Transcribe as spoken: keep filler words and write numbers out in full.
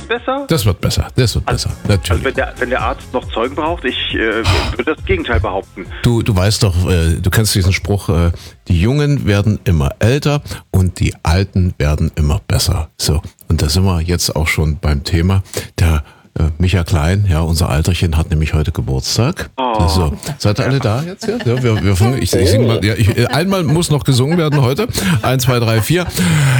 wird besser? Das wird besser, das wird Also, besser, natürlich. Also wenn der, wenn der Arzt noch Zeugen braucht, ich äh, würde das Gegenteil behaupten. Du, du weißt doch, äh, du kennst diesen Spruch, äh, die Jungen werden immer älter und die Alten werden immer besser. So, und da sind wir jetzt auch schon beim Thema. Der äh, Micha Klein, ja, unser Alterchen, hat nämlich heute Geburtstag. Oh. So, seid ihr alle da jetzt? Ja, ja wir, wir fangen, ich, ich sing mal, ja, ich, einmal muss noch gesungen werden heute. Eins, zwei, drei, vier.